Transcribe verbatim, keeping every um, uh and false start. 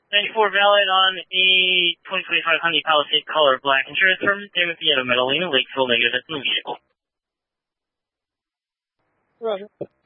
ninety-four valid on a twenty twenty-five Hyundai Palisade color black. Insurance permit, damage the Metalina, Lakeville, negative at the vehicle. Roger.